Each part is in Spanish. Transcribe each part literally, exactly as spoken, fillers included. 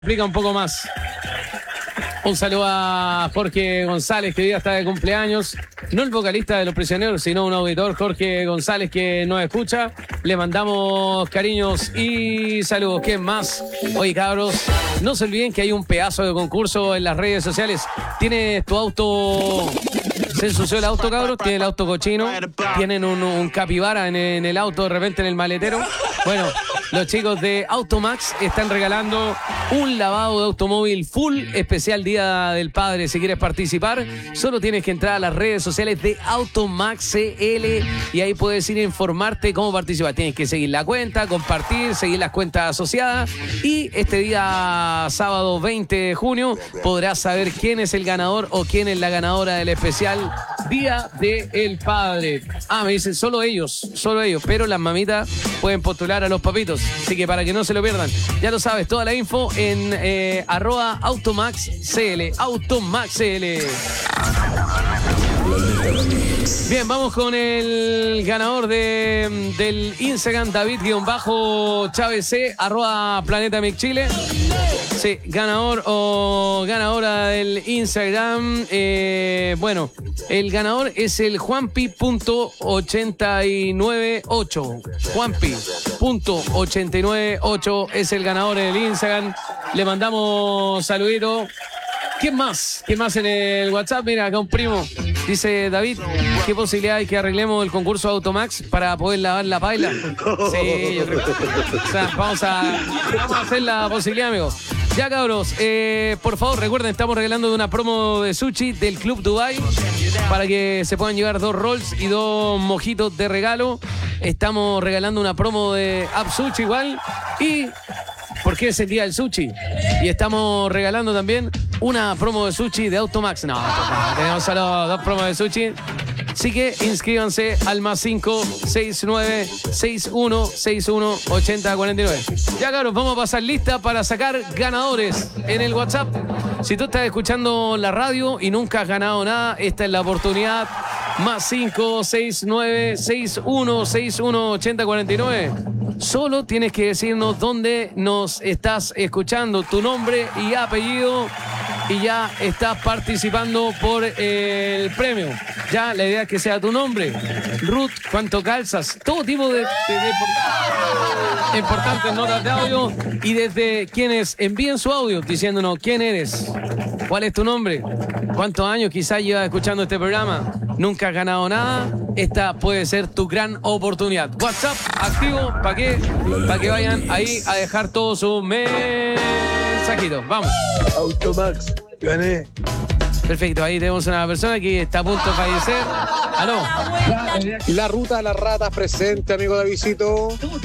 Explica un poco más. Un saludo a Jorge González, que hoy día está de cumpleaños. No el vocalista de Los Prisioneros, sino un auditor, Jorge González, que nos escucha. Le mandamos cariños y saludos. ¿Quién más? Oye, cabros, no se olviden que hay un pedazo de concurso en las redes sociales. ¿Tienes tu auto? ¿Se ensució el auto, cabros? ¿Tiene el auto cochino? ¿Tienen un, un capibara en, en el auto de repente en el maletero? Bueno, los chicos de Automax están regalando un lavado de automóvil full especial Día del Padre. Si quieres participar, solo tienes que entrar a las redes sociales de Automax C L y ahí puedes ir a informarte cómo participar. Tienes que seguir la cuenta, compartir, seguir las cuentas asociadas y este día sábado veinte de junio podrás saber quién es el ganador o quién es la ganadora del especial Día del Padre. Ah, me dicen solo ellos, solo ellos, pero las mamitas pueden postular a los papitos. Así que para que no se lo pierdan, ya lo sabes, toda la info en eh, arroba Automax C L. Automax C L. Bien, vamos con el ganador de, del Instagram, David-Chávez C, arroba Planeta Mix Chile. Sí, ganador o ganadora del Instagram. Eh, bueno, el ganador es el Juanpi punto ochenta y nueve ocho. Juanpi punto ochenta y nueve ocho es el ganador del Instagram. Le mandamos saludito. ¿Quién más? ¿Quién más en el WhatsApp? Mira, acá un primo. Dice David, ¿qué posibilidad hay que arreglemos el concurso de Automax para poder lavar la paila? Sí, yo creo. O sea, vamos a, vamos a hacer la posibilidad, amigos. Ya, cabros, eh, por favor, recuerden, estamos regalando de una promo de sushi del Club Dubai para que se puedan llevar dos rolls y dos mojitos de regalo. Estamos regalando una promo de App Sushi igual y... porque es el día del sushi. Y estamos regalando también una promo de sushi de Automax. No, no tenemos solo dos promos de sushi. Así que inscríbanse al más cinco seis nueve seis uno seis uno ocho cero cuatro nueve. Ya, cabros, vamos a pasar lista para sacar ganadores en el WhatsApp. Si tú estás escuchando la radio y nunca has ganado nada, esta es la oportunidad. Más cinco seis nueve seis uno seis uno ocho cero cuatro nueve. Solo tienes que decirnos dónde nos estás escuchando, tu nombre y apellido, y ya estás participando por el premio. Ya, la idea es que sea tu nombre. Ruth, ¿cuánto calzas? Todo tipo de, de, de importantes notas de audio y desde quienes envíen su audio diciéndonos quién eres, cuál es tu nombre, cuántos años quizás llevas escuchando este programa, nunca has ganado nada. Esta puede ser tu gran oportunidad. WhatsApp activo para que, para que vayan ahí a dejar todos sus mensajitos. Vamos. Automax, gané. Perfecto, ahí tenemos una persona que está a punto de fallecer. ¿Aló? La ruta de las ratas presente, amigo Davidcito.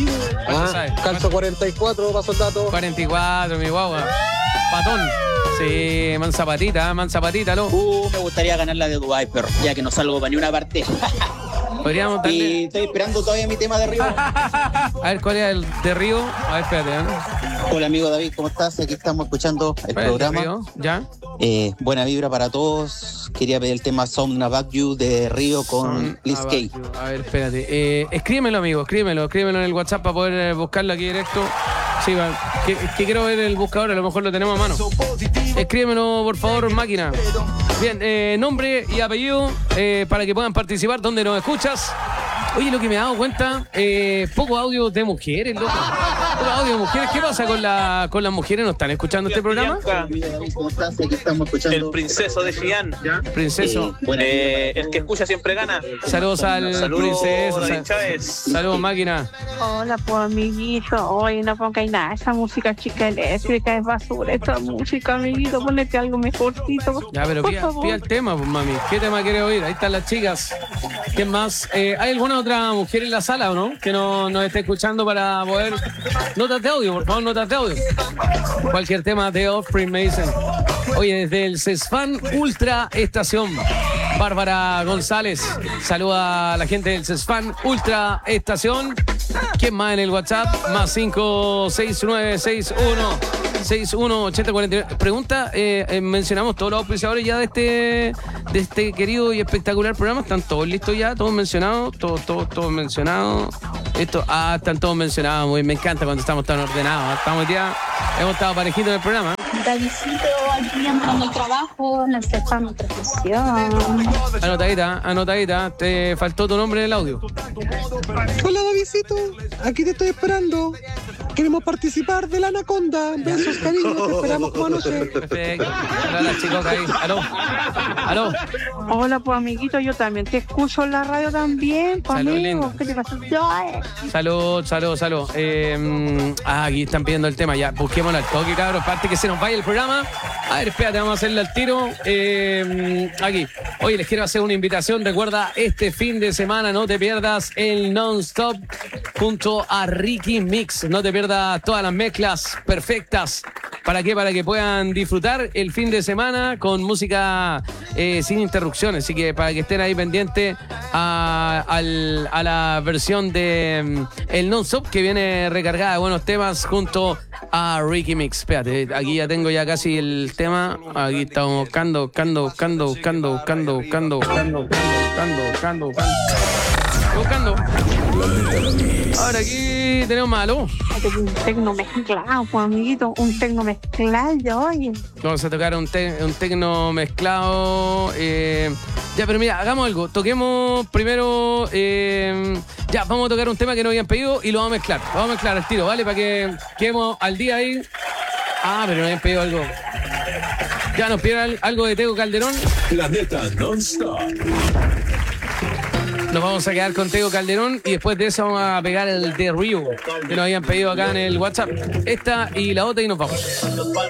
Ah, calzo cuarenta y cuatro, paso el dato. cuarenta y cuatro, mi guagua. Patón. Sí, manzapatita, manzapatita, ¿no? Uh, me gustaría ganar la de Dubai, pero ya que no salgo para ni una parte. Podríamos darle... Y estoy esperando todavía mi tema de Río. A ver, ¿cuál es el de Río? A ver, espérate, ¿no? Hola, amigo David, ¿cómo estás? Aquí estamos escuchando el ¿Cuál programa. es el de Río? ¿Ya? Eh, buena vibra para todos. Quería pedir el tema Sound About You de Río con Liz Kay. A ver, espérate. Eh, escríbemelo, amigo, escríbemelo. Escríbemelo en el WhatsApp para poder eh, buscarlo aquí directo. Sí, va. Que, que quiero ver el buscador, a lo mejor lo tenemos a mano. Escríbemelo, por favor, máquina. Bien, eh, nombre y apellido eh, para que puedan participar. ¿Dónde nos escuchas? Oye, lo que me he dado cuenta, eh, poco audio de mujeres, loco. Poco audio de mujeres. ¿Qué pasa con, la, con las mujeres? ¿No están escuchando este programa? ¿Cómo estás? Aquí estamos escuchando. El princeso de Xi'an. Princeso. Eh, Eh, el que escucha siempre gana. Saludos al Saludos, princeso. David Sal- Chávez. Saludos, máquina. Hola, pues amiguito, hoy no pongáis nada, esa música chica eléctrica es basura, esta música, amiguito, ponete algo mejorcito. Ya, pero por pida, favor. pida el tema, pues, mami. ¿Qué tema quiere oír? Ahí están las chicas. ¿Quién más? Eh, ¿Hay alguna otra mujer en la sala o no? Que no, nos esté escuchando para poder... Notas de audio, por favor, notas de audio. Cualquier tema de Offspring me dicen. Oye, desde el CESFAN Ultra Estación, Bárbara González saluda a la gente del CESFAN Ultra Estación. ¿Quién más en el WhatsApp? Más cinco seis nueve seis uno seis uno ocho cero cuatro nueve. Pregunta, eh, eh, mencionamos todos los auspiciadores ya de este de este querido y espectacular programa. ¿Están todos listos ya? ¿Todos mencionados? ¿Todos, todos, todos mencionados? Esto, ah, están todos mencionados, muy, me encanta cuando estamos tan ordenados. Estamos ya, hemos estado parejitos en el programa. Davidcito, aquí entrando al trabajo, en el cercano profesión. Anotadita, anotadita, te faltó tu nombre en el audio. Hola, Davidcito. Aquí te estoy esperando. Queremos participar de la Anaconda. Besos, cariño. Te esperamos como anoche. Perfecto. Hola, chicos, ahí. Aló. Aló. Hola, pues amiguito, yo también te escucho en la radio también, pues, Salud, amigo. lindo. ¿Qué te pasa? Ay. Salud, salud, salud. Eh, ah, aquí están pidiendo el tema. Ya, busquémoslo al toque, cabros. Parte que se nos vaya el programa. A ver, espérate, vamos a hacerle al tiro. Eh, aquí. Oye, les quiero hacer una invitación. Recuerda, este fin de semana no te pierdas el non-stop junto a Ricky Mix. No te pierdas todas las mezclas perfectas. ¿Para qué? Para que puedan disfrutar el fin de semana con música eh, sin interrupciones. Así que para que estén ahí pendientes a, al, a la versión de um, el non-stop que viene recargada de buenos temas junto a Ricky Mix. Espérate, aquí ya tengo ya casi el tema. Aquí estamos buscando, buscando, buscando, buscando, buscando, buscando, buscando, buscando, buscando, buscando, buscando. Ahora aquí tenemos malo. Un tecno mezclado, pues amiguito, un tecno mezclado, oye. Vamos a tocar un, te- un tecno mezclado. Eh, ya, pero mira, hagamos algo. Toquemos primero. Eh, ya, vamos a tocar un tema que nos habían pedido y lo vamos a mezclar. Lo vamos a mezclar al tiro, ¿vale? Para que quedemos al día ahí. Ah, pero nos habían pedido algo. Ya nos pidieron algo de Tego Calderón. Planeta Non-Stop. Nos vamos a quedar con Tego Calderón y después de eso vamos a pegar el de Río que nos habían pedido acá en el WhatsApp. Esta y la otra y nos vamos.